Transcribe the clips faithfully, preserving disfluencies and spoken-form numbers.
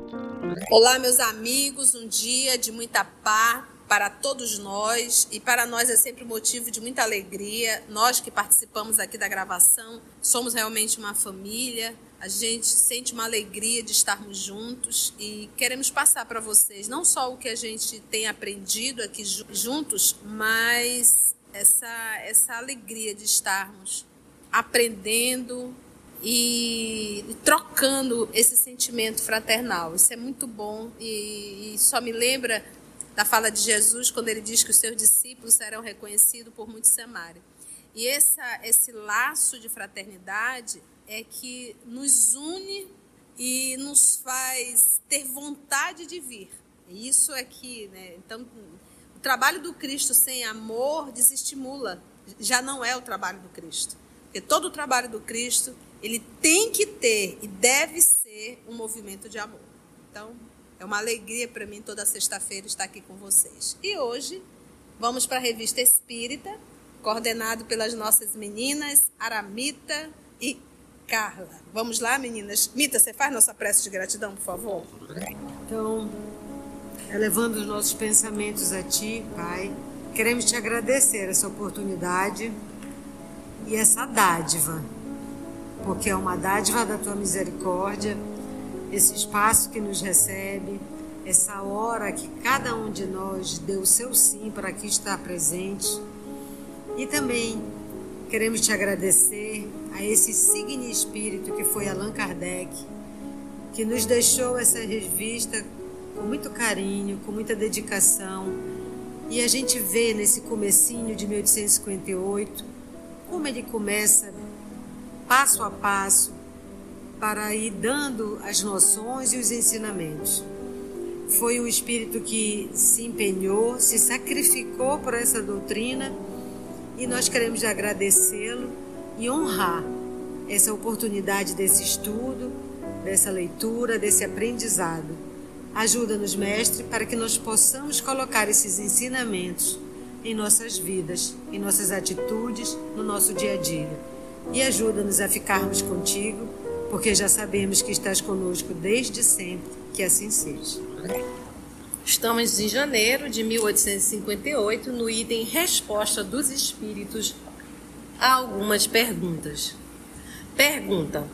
Olá, meus amigos, um dia de muita paz para todos nós, e para nós é sempre motivo de muita alegria. Nós que participamos aqui da gravação somos realmente uma família. A gente sente uma alegria de estarmos juntos e queremos passar para vocês não só o que a gente tem aprendido aqui juntos, mas essa, essa alegria de estarmos aprendendo e trocando esse sentimento fraternal. Isso é muito bom e, e só me lembra da fala de Jesus quando ele diz que os seus discípulos serão reconhecidos por muitos se amarem. E essa, esse laço de fraternidade é que nos une e nos faz ter vontade de vir. Isso é que, né? Então, o trabalho do Cristo sem amor desestimula. Já não é o trabalho do Cristo. Porque todo o trabalho do Cristo, ele tem que ter e deve ser um movimento de amor. Então, é uma alegria para mim toda sexta-feira estar aqui com vocês. E hoje vamos para a Revista Espírita, coordenado pelas nossas meninas Aramita e Carla. Vamos lá, meninas? Mita, você faz nossa prece de gratidão, por favor? Então, elevando os nossos pensamentos a Ti, Pai, queremos Te agradecer essa oportunidade e essa dádiva, porque é uma dádiva da Tua misericórdia, esse espaço que nos recebe, essa hora que cada um de nós deu o seu sim para aqui estar presente. E também queremos Te agradecer a esse signe espírito que foi Allan Kardec, que nos deixou essa revista com muito carinho, com muita dedicação. E a gente vê nesse comecinho de mil oitocentos e cinquenta e oito como ele começa passo a passo para ir dando as noções e os ensinamentos. Foi um espírito que se empenhou, se sacrificou por essa doutrina, e nós queremos agradecê-lo e honrar essa oportunidade desse estudo, dessa leitura, desse aprendizado. Ajuda-nos, Mestre, para que nós possamos colocar esses ensinamentos em nossas vidas, em nossas atitudes, no nosso dia a dia. E ajuda-nos a ficarmos contigo, porque já sabemos que estás conosco desde sempre, que assim seja. Estamos em janeiro de mil oitocentos e cinquenta e oito, no item Resposta dos Espíritos a algumas perguntas. Pergunta: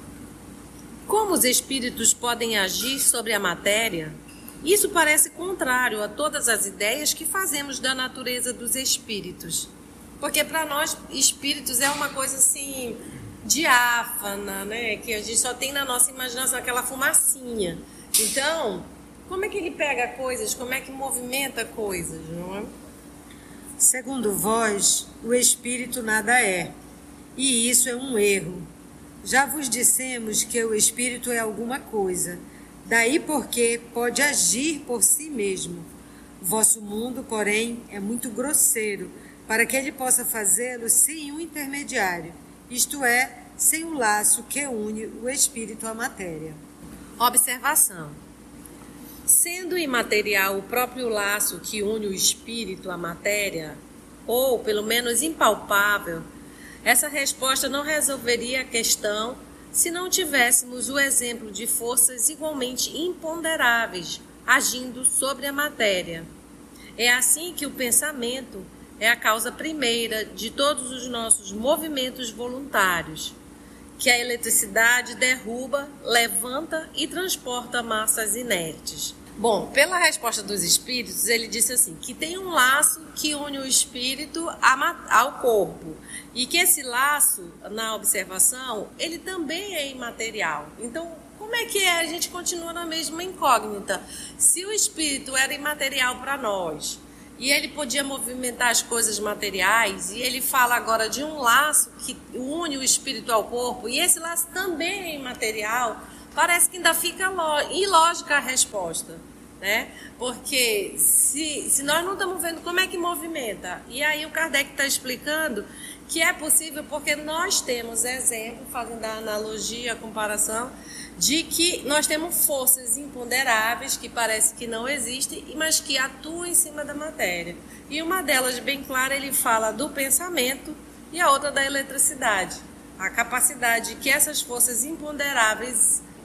como os espíritos podem agir sobre a matéria? Isso parece contrário a todas as ideias que fazemos da natureza dos espíritos. Porque para nós, espíritos é uma coisa assim diáfana, né? Que a gente só tem na nossa imaginação aquela fumacinha. Então, como é que ele pega coisas? Como é que movimenta coisas, não é? Segundo vós, o espírito nada é, e isso é um erro. Já vos dissemos que o espírito é alguma coisa, daí porque pode agir por si mesmo. Vosso mundo, porém, é muito grosseiro, para que ele possa fazê-lo sem um intermediário, isto é, sem o laço que une o espírito à matéria. Observação: sendo imaterial o próprio laço que une o espírito à matéria, ou pelo menos impalpável, essa resposta não resolveria a questão se não tivéssemos o exemplo de forças igualmente imponderáveis agindo sobre a matéria. É assim que o pensamento é a causa primeira de todos os nossos movimentos voluntários, que a eletricidade derruba, levanta e transporta massas inertes. Bom, pela resposta dos espíritos, ele disse assim, que tem um laço que une o espírito ao corpo, e que esse laço, na observação, ele também é imaterial. Então, como é que é? A gente continua na mesma incógnita. Se o espírito era imaterial para nós, e ele podia movimentar as coisas materiais, e ele fala agora de um laço que une o espírito ao corpo, e esse laço também é imaterial, parece que ainda fica ilógica a resposta, né? Porque se, se nós não estamos vendo como é que movimenta, e aí o Kardec está explicando que é possível porque nós temos exemplo, fazendo a analogia, a comparação, de que nós temos forças imponderáveis que parece que não existem, mas que atuam em cima da matéria. E uma delas, bem clara, ele fala do pensamento e a outra da eletricidade. A capacidade que essas forças imponderáveis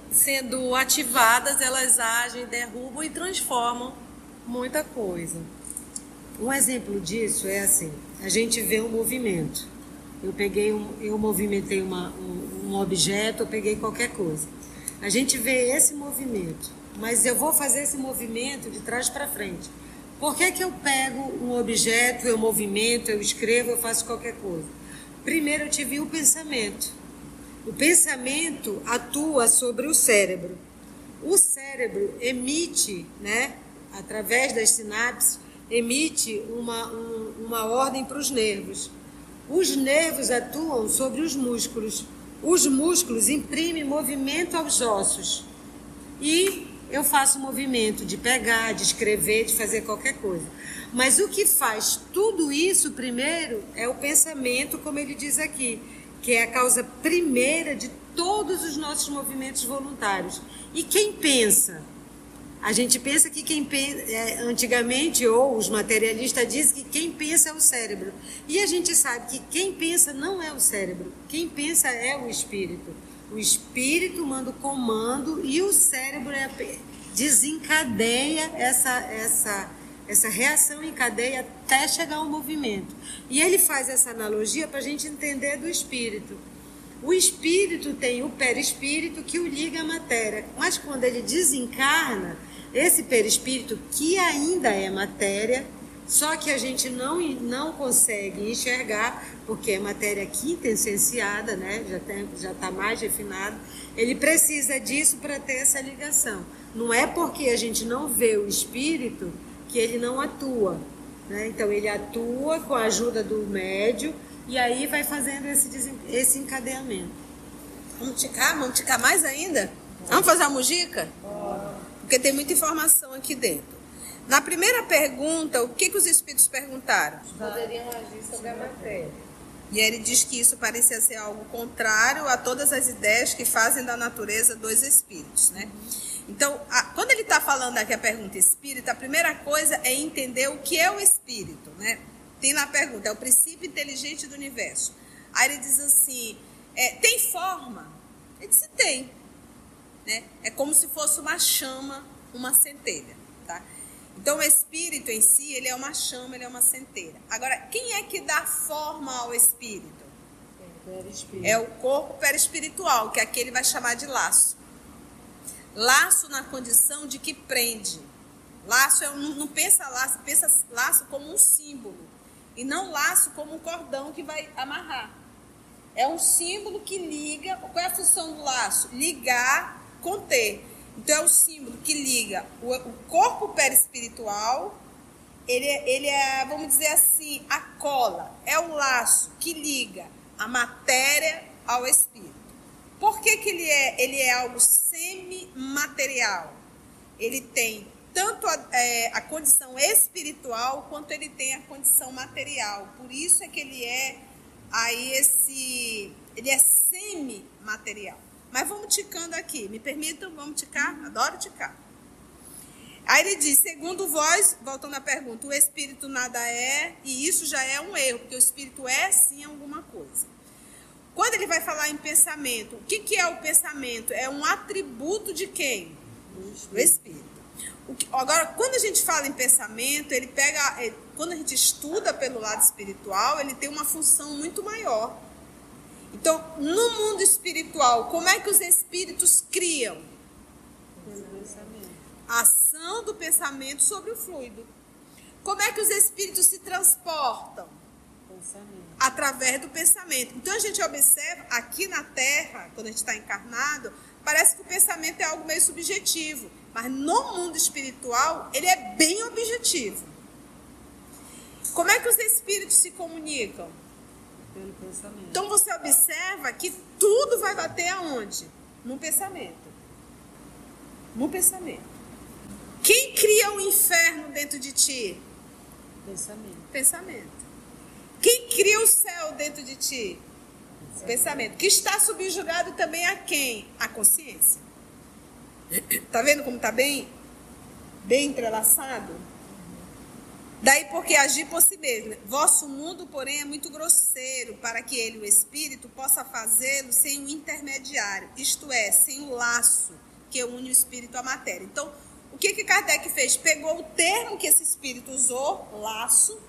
sendo ativadas, elas agem, derrubam e transformam muita coisa. Um exemplo disso é assim, a gente vê um movimento. Eu peguei um, eu movimentei uma, um, um objeto, eu peguei qualquer coisa. A gente vê esse movimento, mas eu vou fazer esse movimento de trás para frente. Por que que eu pego um objeto, eu movimento, eu escrevo, eu faço qualquer coisa? Primeiro eu tive o pensamento. O pensamento atua sobre o cérebro. O cérebro emite, né, através das sinapses, emite uma, um, uma ordem para os nervos. Os nervos atuam sobre os músculos. Os músculos imprimem movimento aos ossos. E eu faço movimento de pegar, de escrever, de fazer qualquer coisa. Mas o que faz tudo isso primeiro é o pensamento, como ele diz aqui, que é a causa primeira de todos os nossos movimentos voluntários. E quem pensa? A gente pensa que quem pensa, antigamente, ou os materialistas dizem que quem pensa é o cérebro. E a gente sabe que quem pensa não é o cérebro, quem pensa é o espírito. O espírito manda o comando e o cérebro é, desencadeia essa, essa, essa reação em cadeia até chegar ao movimento. E ele faz essa analogia para a gente entender do espírito. O espírito tem o perispírito que o liga à matéria, mas quando ele desencarna, esse perispírito, que ainda é matéria, só que a gente não, não consegue enxergar, porque é matéria quintessenciada, né? já tem, já está mais refinado, ele precisa disso para ter essa ligação. Não é porque a gente não vê o espírito que ele não atua, né? Então ele atua com a ajuda do médium, e aí vai fazendo esse, esse encadeamento. Vamos ticar? Vamos ticar mais ainda? Vamos fazer a mujica? Porque tem muita informação aqui dentro. Na primeira pergunta, o que, que os espíritos perguntaram? Poderiam agir sobre a matéria. E ele diz que isso parecia ser algo contrário a todas as ideias que fazem da natureza dos espíritos, né? Então, a, quando ele está falando aqui a pergunta espírita, a primeira coisa é entender o que é o espírito, né? Tem na pergunta, é o princípio inteligente do universo. Aí ele diz assim, é, tem forma? Ele disse, tem. Né? É como se fosse uma chama, uma centelha. Tá? Então, o espírito em si, ele é uma chama, ele é uma centelha. Agora, quem é que dá forma ao espírito? É, é o corpo perispiritual, que aqui ele vai chamar de laço. Laço na condição de que prende. Laço, é, não, não pensa laço, pensa laço como um símbolo. E não laço como um cordão que vai amarrar. É um símbolo que liga. Qual é a função do laço? Ligar, conter. Então é o símbolo que liga o, o corpo perispiritual. Ele, ele é, vamos dizer assim, a cola. É o laço que liga a matéria ao espírito. Por que que ele é, ele é algo semimaterial? Ele tem tanto a, é, a condição espiritual, quanto ele tem a condição material. Por isso é que ele é, aí esse, ele é semi-material. Mas vamos ticando aqui. Me permitam, vamos ticar? Adoro ticar. Aí ele diz, segundo vós, voltando à pergunta, o espírito nada é, e isso já é um erro, porque o espírito é sim alguma coisa. Quando ele vai falar em pensamento, o que, que é o pensamento? É um atributo de quem? Do espírito. Agora, quando a gente fala em pensamento, ele pega, ele, quando a gente estuda pelo lado espiritual, ele tem uma função muito maior. Então, no mundo espiritual, como é que os espíritos criam? A ação do pensamento sobre o fluido. Como é que os espíritos se transportam? Pensamento. Através do pensamento. Então, a gente observa, aqui na Terra, quando a gente está encarnado, parece que o pensamento é algo meio subjetivo. Mas no mundo espiritual, ele é bem objetivo. Como é que os espíritos se comunicam? Pelo pensamento. Então você observa que tudo vai bater aonde? No pensamento. No pensamento. Quem cria o inferno dentro de ti? Pensamento. Pensamento. Quem cria o céu dentro de ti? Pensamento. Pensamento. Que está subjugado também a quem? A consciência. Tá vendo como tá bem, bem entrelaçado? Daí porque agir por si mesmo. Vosso mundo, porém, é muito grosseiro para que ele, o espírito, possa fazê-lo sem o intermediário, isto é, sem o laço que une o espírito à matéria. Então, o que que Kardec fez? Pegou o termo que esse espírito usou, laço,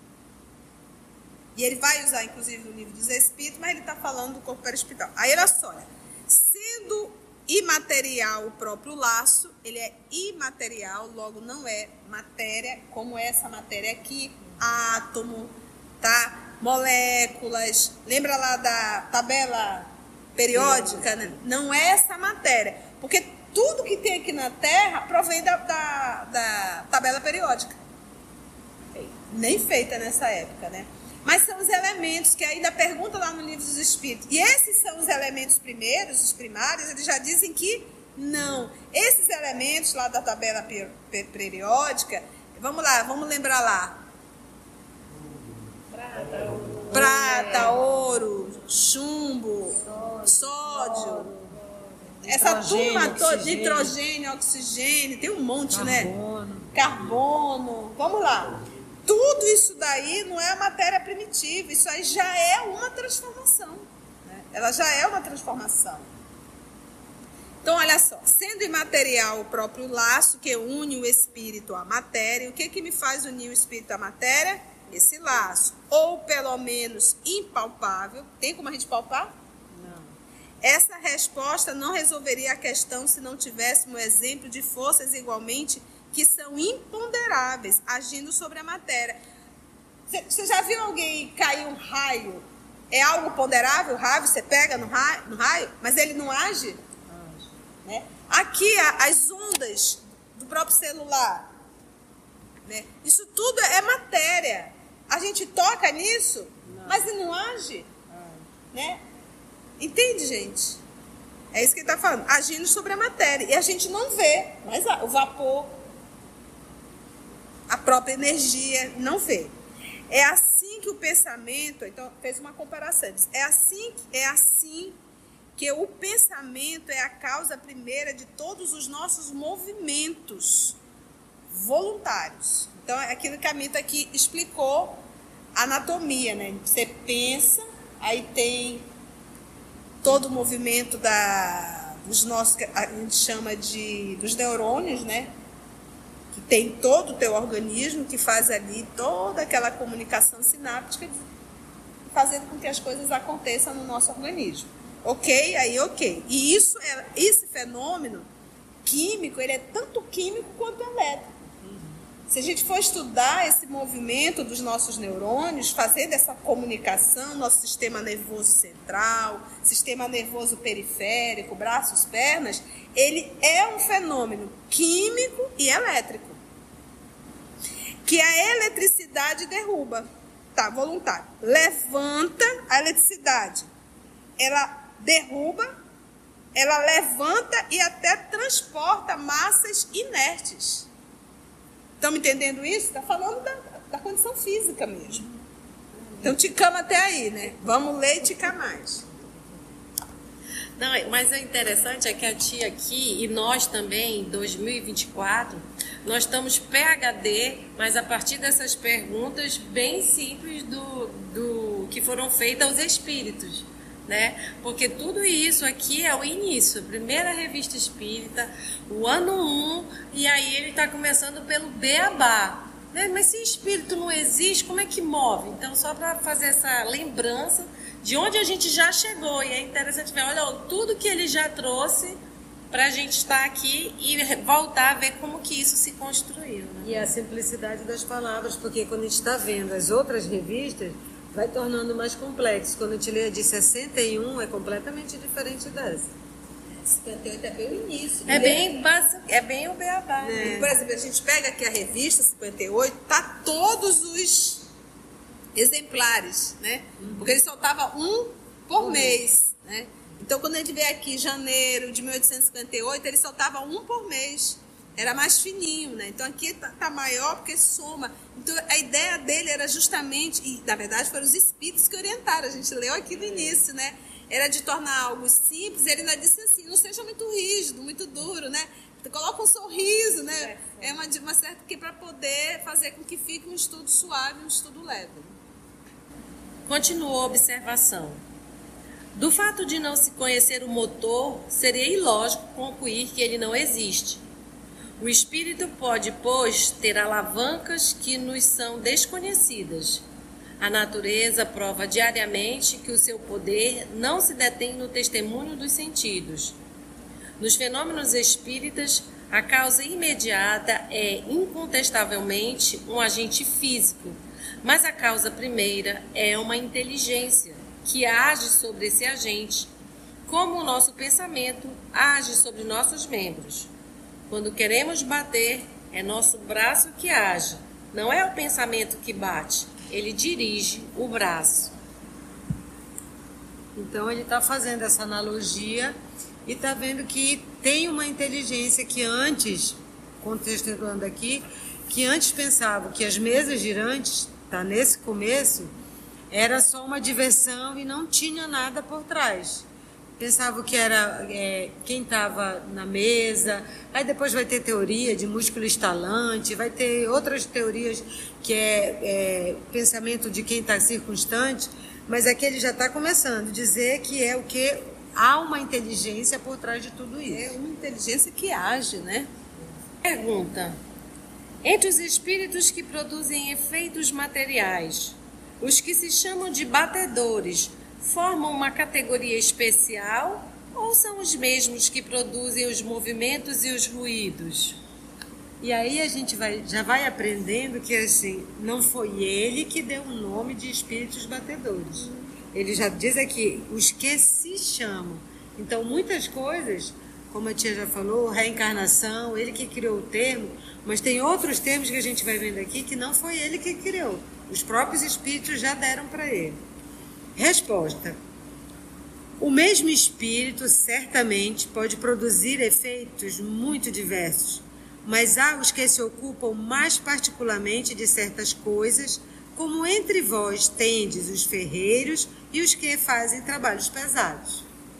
e ele vai usar, inclusive, no livro dos Espíritos, mas ele está falando do corpo perispiritual. Aí, olha só, olha, sendo imaterial o próprio laço, ele é imaterial, logo não é matéria, como essa matéria aqui, átomo, tá? Moléculas, lembra lá da tabela periódica? Né? Não é essa matéria, porque tudo que tem aqui na Terra provém da, da, da tabela periódica, nem feita nessa época, né? Mas são os elementos que ainda pergunta lá no livro dos Espíritos. E esses são os elementos primeiros, os primários, eles já dizem que não. Esses elementos lá da tabela periódica, vamos lá, vamos lembrar lá. Prata, ouro, Prata, ouro chumbo, sódio, sódio essa turma toda, nitrogênio, oxigênio, tem um monte, carbono, né? Carbono. Vamos lá. Tudo isso daí não é a matéria primitiva, isso aí já é uma transformação, né? Ela já é uma transformação. Então, olha só, sendo imaterial o próprio laço que une o espírito à matéria, o que que me faz unir o espírito à matéria? Esse laço, ou pelo menos impalpável. Tem como a gente palpar? Não. Essa resposta não resolveria a questão se não tivéssemos exemplo de forças igualmente que são imponderáveis, agindo sobre a matéria. Você já viu alguém cair um raio? É algo ponderável, o raio, você pega no raio, no raio, mas ele não age? Age. Né? Aqui, as ondas do próprio celular, né? Isso tudo é matéria. A gente toca nisso, não. Mas ele não age? Age. Né? Entende, gente? É isso que ele está falando, agindo sobre a matéria. E a gente não vê, mas o vapor, a própria energia, não vê. É assim que o pensamento, então fez uma comparação, é assim, é assim que o pensamento é a causa primeira de todos os nossos movimentos voluntários. Então é aquilo que a Mita aqui explicou, a anatomia, né? Você pensa, aí tem todo o movimento da, dos nossos, que a gente chama de, dos neurônios, né? Que tem todo o teu organismo, que faz ali toda aquela comunicação sináptica, fazendo com que as coisas aconteçam no nosso organismo. Ok? Aí ok. E isso é, esse fenômeno químico, ele é tanto químico quanto elétrico. Se a gente for estudar esse movimento dos nossos neurônios, fazer dessa comunicação, nosso sistema nervoso central, sistema nervoso periférico, braços, pernas, ele é um fenômeno químico e elétrico, que a eletricidade derruba, tá, voluntário, levanta a eletricidade, ela derruba, ela levanta e até transporta massas inertes. Estão me entendendo isso? Está falando da, da condição física mesmo. Então, ticamos até aí, né? Vamos ler e ticar mais. Não, mas o interessante é que a tia aqui, e nós também, em dois mil e vinte e quatro, nós estamos P H D, mas a partir dessas perguntas bem simples do, do que foram feitas aos espíritos, né? Porque tudo isso aqui é o início, a primeira revista espírita, o ano um, e aí ele está começando pelo beabá, né? Mas se espírito não existe, como é que move? Então, só para fazer essa lembrança de onde a gente já chegou, e é interessante ver, olha, tudo que ele já trouxe para a gente estar aqui e voltar a ver como que isso se construiu, né? E a simplicidade das palavras, porque quando a gente está vendo as outras revistas, vai tornando mais complexo. Quando a gente lê a de sessenta e um, é completamente diferente dessa. cinquenta e oito é bem o início. É bem, é bem o beabá. É. Por exemplo, a gente pega aqui a revista cinquenta e oito, tá todos os exemplares, né? Uhum. Porque ele soltava um por uhum. mês, né? Então, quando a gente vê aqui janeiro de mil oitocentos e cinquenta e oito, ele soltava um por mês. Era mais fininho, né? Então aqui tá, tá maior porque soma. Então a ideia dele era justamente, e na verdade foram os espíritos que orientaram, a gente leu aqui no início, né? Era de tornar algo simples, ele ainda disse assim, não seja muito rígido, muito duro, né? Coloca um sorriso, né? É, É uma, uma certa que para poder fazer com que fique um estudo suave, um estudo leve. Continuou a observação. Do fato de não se conhecer o motor, seria ilógico concluir que ele não existe. O espírito pode, pois, ter alavancas que nos são desconhecidas. A natureza prova diariamente que o seu poder não se detém no testemunho dos sentidos. Nos fenômenos espíritas, a causa imediata é, incontestavelmente, um agente físico, mas a causa primeira é uma inteligência que age sobre esse agente, como o nosso pensamento age sobre nossos membros. Quando queremos bater, é nosso braço que age, não é o pensamento que bate, ele dirige o braço. Então ele está fazendo essa analogia e está vendo que tem uma inteligência que antes, contextualizando aqui, que antes pensava que as mesas girantes, tá nesse começo, era só uma diversão e não tinha nada por trás. Pensava que era é, quem estava na mesa, aí depois vai ter teoria de músculo estalante, vai ter outras teorias que é, é pensamento de quem está circunstante, mas aqui ele já está começando a dizer que é o que há uma inteligência por trás de tudo isso. É uma inteligência que age, né? Pergunta. Entre os espíritos que produzem efeitos materiais, os que se chamam de batedores formam uma categoria especial ou são os mesmos que produzem os movimentos e os ruídos? E aí a gente vai, já vai aprendendo que assim, não foi ele que deu o nome de espíritos batedores. Ele já diz aqui, os que se chamam. Então muitas coisas, como a tia já falou, reencarnação, ele que criou o termo, mas tem outros termos que a gente vai vendo aqui que não foi ele que criou. Os próprios espíritos já deram para ele. Resposta. O mesmo espírito certamente pode produzir efeitos muito diversos, mas há os que se ocupam mais particularmente de certas coisas, como entre vós tendes os ferreiros e os que fazem trabalhos pesados.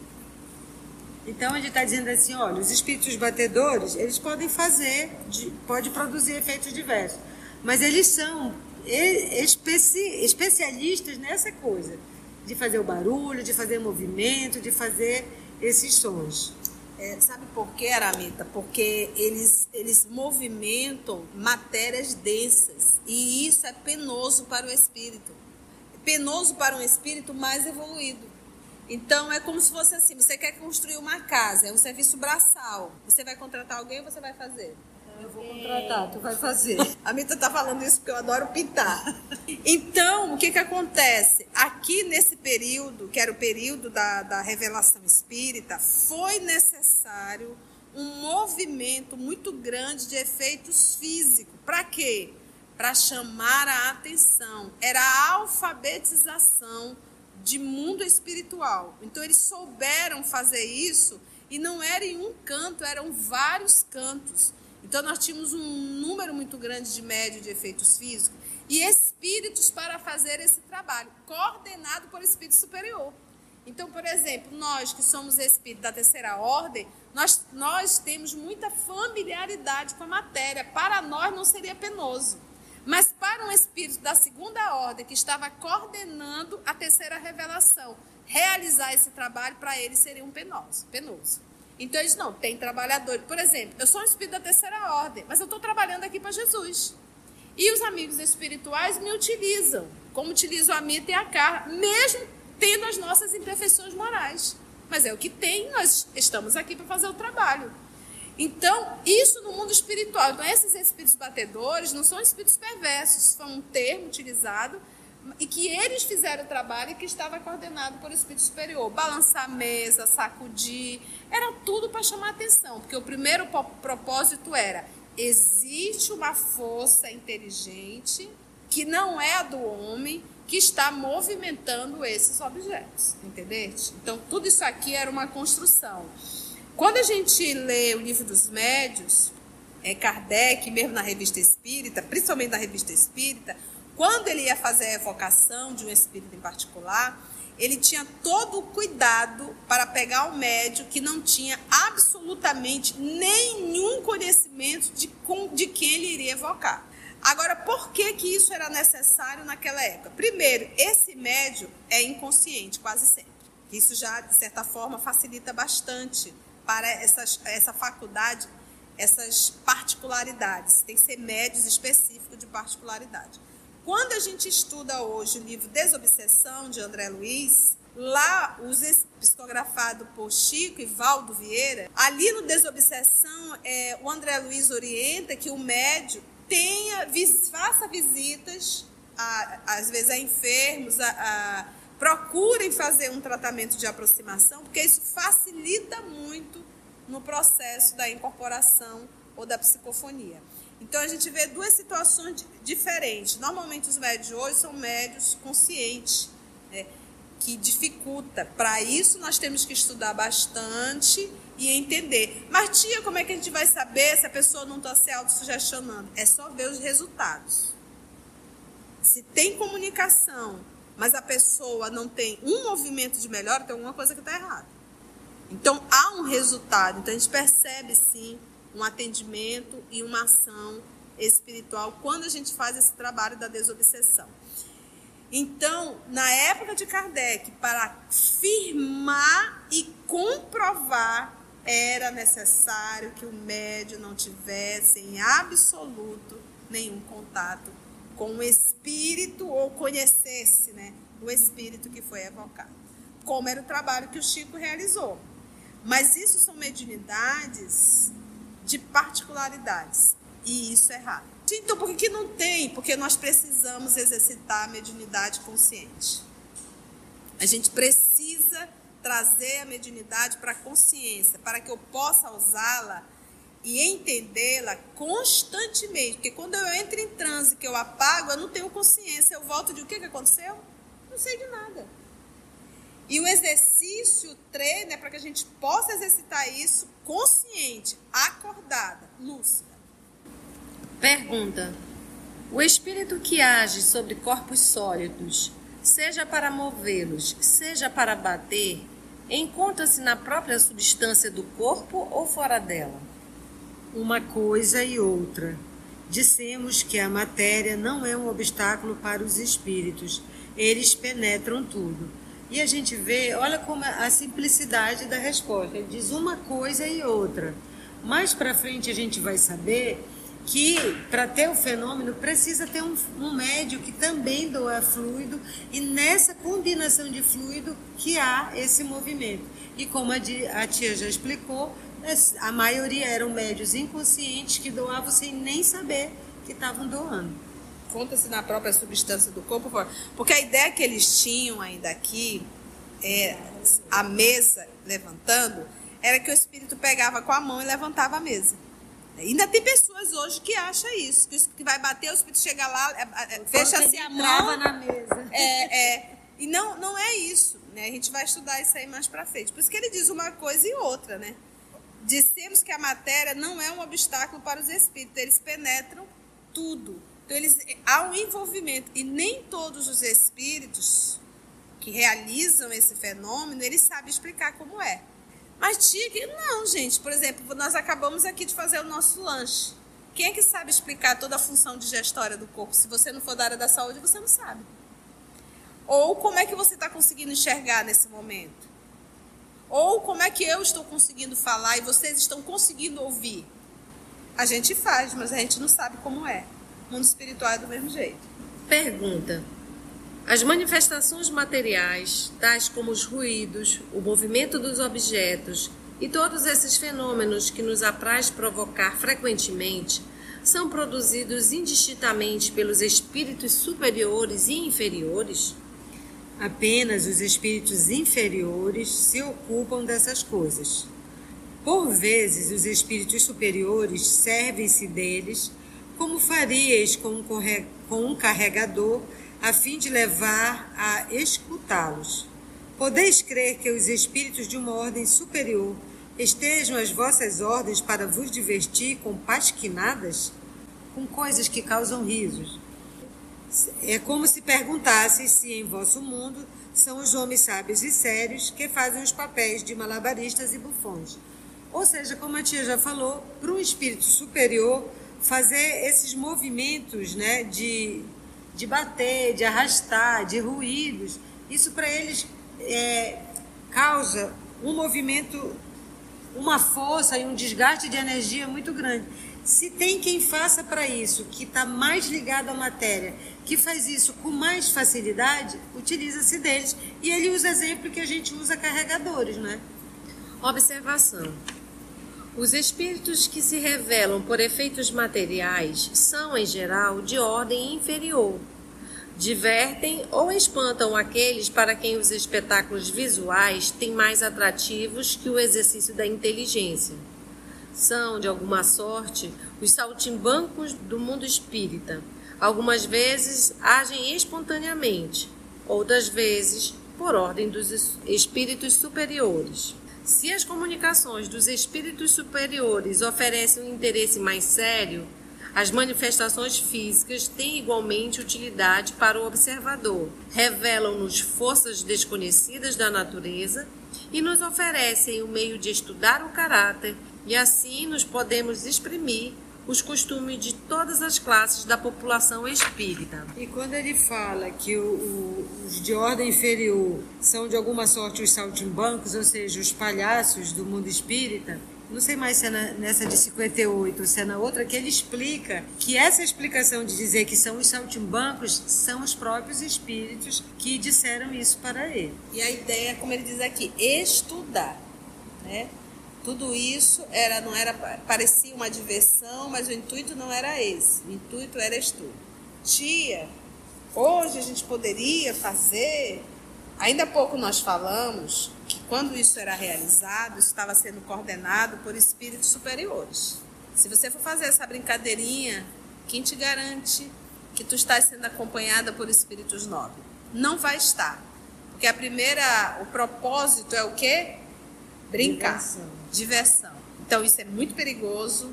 Então ele está dizendo assim, olha, os espíritos batedores, eles podem fazer, podem produzir efeitos diversos, mas eles são especi, especialistas nessa coisa, de fazer o barulho, de fazer movimento, de fazer esses sons. É, sabe por quê, Aramita? Porque eles, eles movimentam matérias densas e isso é penoso para o espírito. Penoso para um espírito mais evoluído. Então é como se fosse assim, você quer construir uma casa, é um serviço braçal. Você vai contratar alguém ou você vai fazer? Eu vou contratar, tu vai fazer. A Mita tá falando isso porque eu adoro pintar. Então, o que que acontece? Aqui nesse período, que era o período da, da revelação espírita, foi necessário um movimento muito grande de efeitos físicos. Para quê? Para chamar a atenção. Era a alfabetização de mundo espiritual. Então, eles souberam fazer isso e não era em um canto, eram vários cantos. Então, nós tínhamos um número muito grande de médios de efeitos físicos e espíritos para fazer esse trabalho, coordenado por espírito superior. Então, por exemplo, nós que somos espíritos da terceira ordem, nós, nós temos muita familiaridade com a matéria. Para nós não seria penoso. Mas para um espírito da segunda ordem, que estava coordenando a terceira revelação, realizar esse trabalho, para ele seria um penoso. penoso. Então, eles não, tem trabalhadores. Por exemplo, eu sou um espírito da terceira ordem, mas eu estou trabalhando aqui para Jesus. E os amigos espirituais me utilizam, como utilizam a Mita e a Carla, mesmo tendo as nossas imperfeições morais. Mas é o que tem, nós estamos aqui para fazer o trabalho. Então, isso no mundo espiritual. Então, esses espíritos batedores não são espíritos perversos, foi um termo utilizado e que eles fizeram o trabalho e que estava coordenado por espírito superior. Balançar a mesa, sacudir, era tudo para chamar a atenção, porque o primeiro propósito era, existe uma força inteligente que não é a do homem, que está movimentando esses objetos, entendeste? Então, tudo isso aqui era uma construção. Quando a gente lê o Livro dos Médiuns, é, Kardec, mesmo na Revista Espírita, principalmente na Revista Espírita, quando ele ia fazer a evocação de um espírito em particular, ele tinha todo o cuidado para pegar o médium que não tinha absolutamente nenhum conhecimento de com, de quem ele iria evocar. Agora, por que que isso era necessário naquela época? Primeiro, esse médium é inconsciente, quase sempre. Isso já, de certa forma, facilita bastante para essas, essa faculdade, essas particularidades. Tem que ser médios específicos de particularidade. Quando a gente estuda hoje o livro Desobsessão, de André Luiz, lá, os psicografado por Chico e Valdo Vieira, ali no Desobsessão, é, o André Luiz orienta que o médium tenha, faça visitas, a, às vezes a enfermos, a, a, procurem fazer um tratamento de aproximação, porque isso facilita muito no processo da incorporação ou da psicofonia. Então, a gente vê duas situações diferentes. Normalmente, os médios hoje são médios conscientes, né, que dificulta. Para isso, nós temos que estudar bastante e entender. Mas, tia, como é que a gente vai saber se a pessoa não está se autossugestionando? É só ver os resultados. Se tem comunicação, mas a pessoa não tem um movimento de melhora, tem alguma coisa que está errada. Então, há um resultado. Então, a gente percebe, sim, um atendimento e uma ação espiritual quando a gente faz esse trabalho da desobsessão. Então, na época de Kardec, para firmar e comprovar, era necessário que o médium não tivesse em absoluto nenhum contato com o espírito ou conhecesse, né, o espírito que foi evocado, como era o trabalho que o Chico realizou. Mas isso são mediunidades de particularidades, e isso é raro. Então, por que não tem? Porque nós precisamos exercitar a mediunidade consciente. A gente precisa trazer a mediunidade para a consciência, para que eu possa usá-la e entendê-la constantemente. Porque quando eu entro em transe, que eu apago, eu não tenho consciência. Eu volto de o que, que aconteceu? Não sei de nada. E o exercício, o treino, é para que a gente possa exercitar isso consciente, acordada, lúcida. Pergunta: o espírito que age sobre corpos sólidos, seja para movê-los, seja para bater, encontra-se na própria substância do corpo ou fora dela? Uma coisa e outra. Dissemos que a matéria não é um obstáculo para os espíritos. Eles penetram tudo. E a gente vê, olha como a simplicidade da resposta. Ele diz uma coisa e outra. Mais para frente a gente vai saber que para ter o fenômeno precisa ter um, um médio que também doa fluido, e nessa combinação de fluido que há esse movimento. E como a, a tia já explicou, a maioria eram médios inconscientes que doavam sem nem saber que estavam doando. Conta-se na própria substância do corpo, porque a ideia que eles tinham ainda aqui, é, a mesa levantando, era que o espírito pegava com a mão e levantava a mesa. Ainda tem pessoas hoje que acham isso, que o espírito vai bater, o espírito chega lá, é, é, fecha-se a mão. Na mesa. É, é, e não, não é isso, né? A gente vai estudar isso aí mais pra frente. Por isso que ele diz uma coisa e outra, né? Dissemos que a matéria não é um obstáculo para os espíritos, eles penetram tudo. Então, eles, há um envolvimento, e nem todos os espíritos que realizam esse fenômeno, eles sabem explicar como é. Mas tia, que não, gente. Por exemplo, nós acabamos aqui de fazer o nosso lanche. Quem é que sabe explicar toda a função digestória do corpo? Se você não for da área da saúde, você não sabe. Ou como é que você está conseguindo enxergar nesse momento? Ou como é que eu estou conseguindo falar e vocês estão conseguindo ouvir? A gente faz, mas a gente não sabe como é. O mundo espiritual é do mesmo jeito. Pergunta: as manifestações materiais, tais como os ruídos, o movimento dos objetos e todos esses fenômenos que nos apraz provocar frequentemente, são produzidos indistintamente pelos espíritos superiores e inferiores? Apenas os espíritos inferiores se ocupam dessas coisas. Por vezes, os espíritos superiores servem-se deles como farias com um carregador, a fim de levar a escutá-los. Podeis crer que os espíritos de uma ordem superior estejam às vossas ordens para vos divertir com pasquinadas, com coisas que causam risos. É como se perguntasse se em vosso mundo são os homens sábios e sérios que fazem os papéis de malabaristas e bufões. Ou seja, como a tia já falou, para um espírito superior, fazer esses movimentos, né, de, de bater, de arrastar, de ruídos. Isso para eles é, causa um movimento, uma força e um desgaste de energia muito grande. Se tem quem faça para isso, que está mais ligado à matéria, que faz isso com mais facilidade, utiliza-se deles. E ele usa exemplo que a gente usa carregadores, né? Observação. Os espíritos que se revelam por efeitos materiais são, em geral, de ordem inferior. Divertem ou espantam aqueles para quem os espetáculos visuais têm mais atrativos que o exercício da inteligência. São, de alguma sorte, os saltimbancos do mundo espírita. Algumas vezes agem espontaneamente, outras vezes por ordem dos espíritos superiores. Se as comunicações dos espíritos superiores oferecem um interesse mais sério, as manifestações físicas têm igualmente utilidade para o observador, revelam-nos forças desconhecidas da natureza e nos oferecem o meio de estudar o caráter, e assim nos podemos exprimir os costumes de todas as classes da população espírita. E quando ele fala que o, o, os de ordem inferior são de alguma sorte os saltimbancos, ou seja, os palhaços do mundo espírita, não sei mais se é na, nessa de cinquenta e oito ou se é na outra, que ele explica que essa explicação de dizer que são os saltimbancos são os próprios espíritos que disseram isso para ele. E a ideia, como ele diz aqui, estudar, né? Tudo isso era, não era, parecia uma diversão, mas o intuito não era esse. O intuito era estudo. Tia, hoje a gente poderia fazer... Ainda há pouco nós falamos que quando isso era realizado, isso estava sendo coordenado por espíritos superiores. Se você for fazer essa brincadeirinha, quem te garante que tu estás sendo acompanhada por espíritos nobres? Não vai estar. Porque a primeira, o propósito é o quê? Brincar. Diversão. Diversão. Então isso é muito perigoso.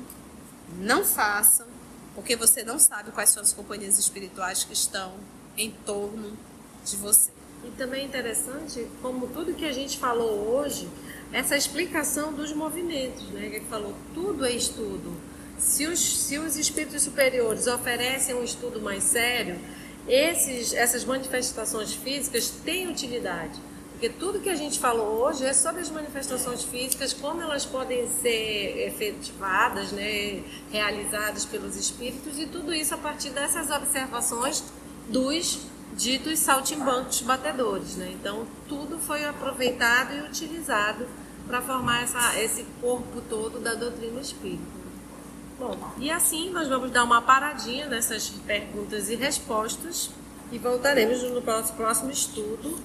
Não façam, porque você não sabe quais são as companhias espirituais que estão em torno de você. E também é interessante, como tudo que a gente falou hoje, essa explicação dos movimentos, né? Que ele falou, tudo é estudo. Se os, se os espíritos superiores oferecem um estudo mais sério, esses, essas manifestações físicas têm utilidade. Porque tudo que a gente falou hoje é sobre as manifestações físicas, como elas podem ser efetivadas, né, realizadas pelos espíritos, e tudo isso a partir dessas observações dos ditos saltimbancos batedores, né? Então, tudo foi aproveitado e utilizado para formar essa, esse corpo todo da doutrina espírita. Bom, e assim nós vamos dar uma paradinha nessas perguntas e respostas e voltaremos no próximo, próximo estudo.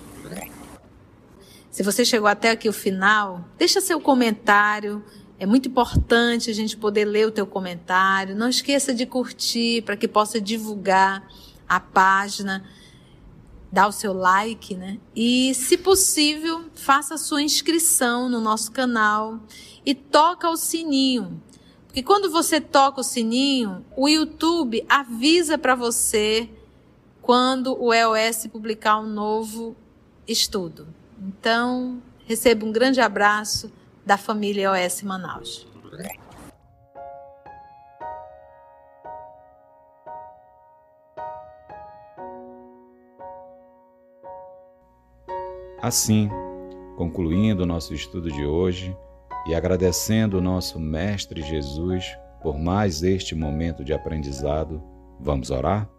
Se você chegou até aqui o final, deixa seu comentário. É muito importante a gente poder ler o teu comentário. Não esqueça de curtir para que possa divulgar a página, dá o seu like, né? E, se possível, faça a sua inscrição no nosso canal e toca o sininho. Porque quando você toca o sininho, o YouTube avisa para você quando o E O S publicar um novo estudo. Então, receba um grande abraço da família E O S Manaus. Assim, concluindo o nosso estudo de hoje e agradecendo o nosso Mestre Jesus por mais este momento de aprendizado, vamos orar?